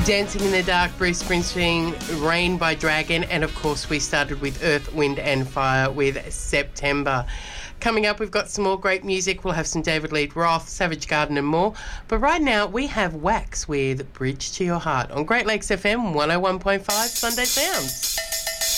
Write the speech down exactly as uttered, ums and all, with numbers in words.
Dancing in the Dark, Bruce Springsteen, Rain by Dragon, and of course we started with Earth, Wind and Fire with September. Coming up, we've got some more great music. We'll have some David Lee Roth, Savage Garden and more. But right now, we have Wax with Bridge to Your Heart on Great Lakes F M one oh one point five Sunday Sounds.